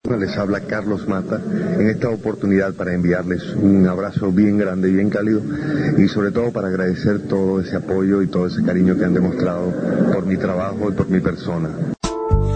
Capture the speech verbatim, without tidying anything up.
Les habla Carlos Mata en esta oportunidad para enviarles un abrazo bien grande, bien cálido y sobre todo para agradecer todo ese apoyo y todo ese cariño que han demostrado por mi trabajo y por mi persona.